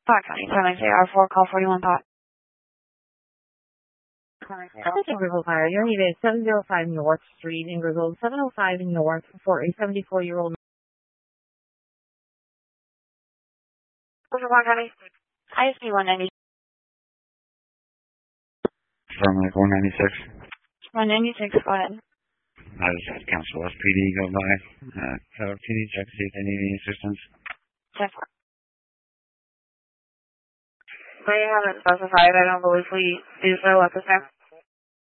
Pot County, 7JR4, call 41 Pot. Ingersoll Fire, your need is 705 North Street, Ingersoll, 705 North for a 74-year-old. Over Pot County. ISP 190. From like 196. 196, go ahead. I just Council SPD go by. PD check to see if they need any assistance. Check. They haven't specified. I don't believe we do so at this time.